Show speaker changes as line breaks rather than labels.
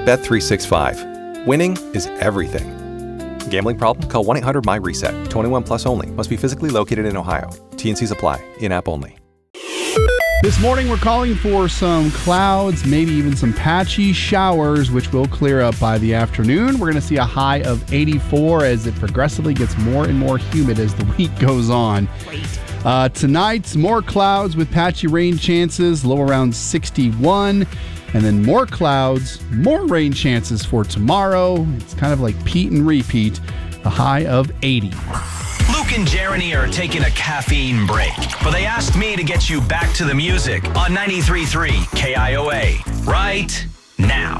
Bet365. Winning is everything. Gambling problem? Call 1-800-MY-RESET. 21 plus only. Must be physically located in Ohio. T&Cs apply. In-app only.
This morning, we're calling for some clouds, maybe even some patchy showers, which will clear up by the afternoon. We're going to see a high of 84 as it progressively gets more and more humid as the week goes on. Tonight, more clouds with patchy rain chances, low around 61. And then more clouds, more rain chances for tomorrow. It's kind of like Pete and repeat, a high of 80.
Luke and Jeremy are taking a caffeine break, but they asked me to get you back to the music on 93.3 KIOA right now.